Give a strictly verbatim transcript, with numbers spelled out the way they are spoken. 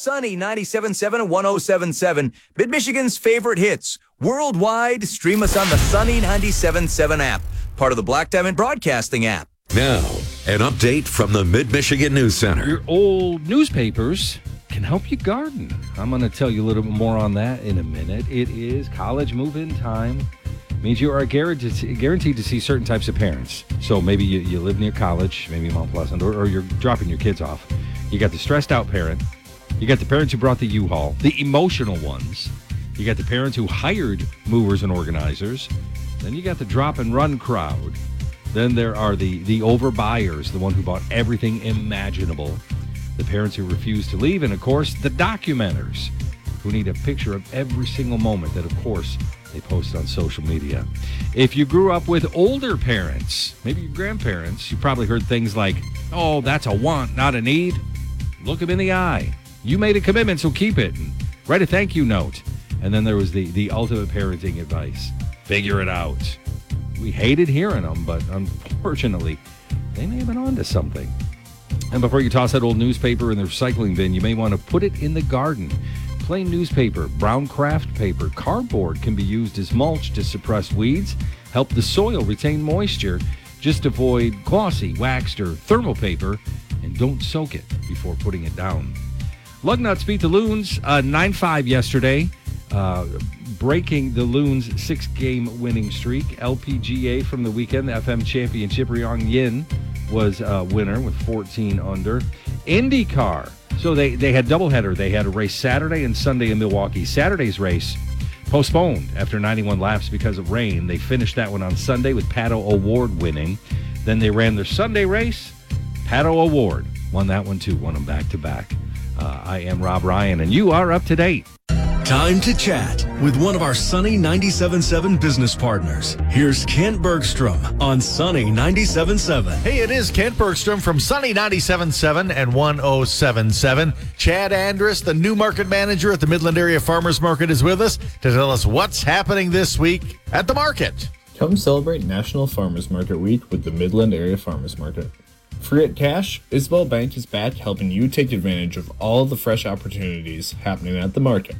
Sunny ninety-seven point seven and one oh seven point seven, Mid-Michigan's favorite hits. Worldwide, stream us on the Sunny ninety-seven point seven app, part of the Black Diamond Broadcasting app. Now, an update from the Mid-Michigan News Center. Your old newspapers can help you garden. I'm going to tell you a little bit more on that in a minute. It is college move-in time. Means you are guaranteed, guaranteed to see certain types of parents. So maybe you, you live near college, maybe Mount Pleasant, or, or you're dropping your kids off. You got the stressed out parent. You got the parents who brought the U-Haul, the emotional ones. You got the parents who hired movers and organizers. Then you got the drop and run crowd. Then there are the, the overbuyers, the one who bought everything imaginable. The parents who refuse to leave. And, of course, the documenters who need a picture of every single moment that, of course, they post on social media. If you grew up with older parents, maybe your grandparents, you probably heard things like, oh, that's a want, not a need. Look them in the eye. You made a commitment, so keep it. And write a thank you note. And then there was the, the ultimate parenting advice. Figure it out. We hated hearing them, but unfortunately, they may have been onto something. And before you toss that old newspaper in the recycling bin, you may want to put it in the garden. Plain newspaper, brown craft paper, cardboard can be used as mulch to suppress weeds, help the soil retain moisture. Just avoid glossy, waxed, or thermal paper, and don't soak it before putting it down. Lugnuts beat the Loons uh, nine five yesterday, uh, breaking the Loons' six-game winning streak. L P G A from the weekend, the F M Championship, Ryong Yin was a winner with fourteen under. IndyCar. So they, they had doubleheader. They had a race Saturday and Sunday in Milwaukee. Saturday's race postponed after ninety-one laps because of rain. They finished that one on Sunday with Pato O'Ward winning. Then they ran their Sunday race. Pato O'Ward won that one too. Won them back to back. Uh, I am Rob Ryan, and you are up to date. Time to chat with one of our Sunny ninety-seven point seven business partners. Here's Kent Bergstrom on Sunny ninety-seven point seven. Hey, it is Kent Bergstrom from Sunny ninety-seven point seven and one oh seven point seven. Chad Andrus, the new market manager at the Midland Area Farmers Market, is with us to tell us what's happening this week at the market. Come celebrate National Farmers Market Week with the Midland Area Farmers Market. Forget cash, Isabel Bank is back helping you take advantage of all the fresh opportunities happening at the market.